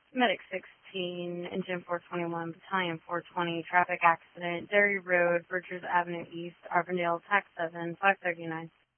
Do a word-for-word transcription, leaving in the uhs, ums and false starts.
Medic sixteen, Engine four twenty-one, Battalion four twenty, traffic accident, Derry Road, Bridgers Avenue East, Arbondale, Tax seven, five thirty-nine.